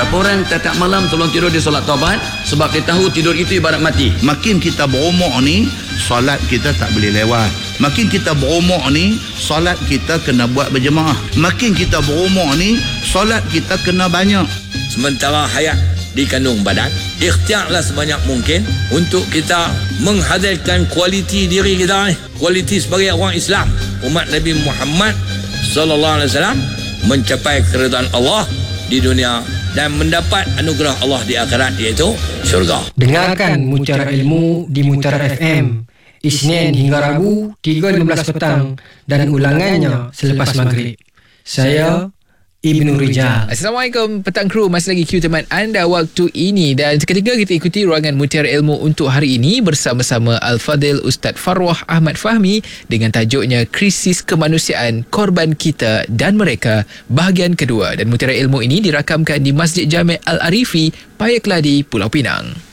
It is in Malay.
orang tiap malam sebelum tidur dia solat taubat sebab dia tahu tidur itu ibarat mati. Makin kita berumur ni, solat kita tak boleh lewat. Makin kita berumur ni, solat kita kena buat berjemaah. Makin kita berumur ni, solat kita kena banyak. Sementara hayat dikandung badan, ikhtiarlah sebanyak mungkin untuk kita menghadirkan kualiti diri kita ni, kualiti sebagai orang Islam, umat Nabi Muhammad sallallahu alaihi wasallam, mencapai keridhaan Allah di dunia dan mendapat anugerah Allah di akhirat, iaitu syurga. Dengarkan Mutiara Ilmu di Mutiara FM Isnin hingga Rabu 3.15 petang dan ulangannya selepas maghrib. Saya Ibnu Rijal. Assalamualaikum petang kru, masih lagi Q teman anda waktu ini dan seketika kita ikuti ruangan Mutiara Ilmu untuk hari ini bersama-sama Al-Fadil Ustaz Farwah Ahmad Fahmi dengan tajuknya Krisis Kemanusiaan Korban Kita dan Mereka bahagian kedua, dan Mutiara Ilmu ini dirakamkan di Masjid Jami' Al-Arifi, Payakeladi, Pulau Pinang.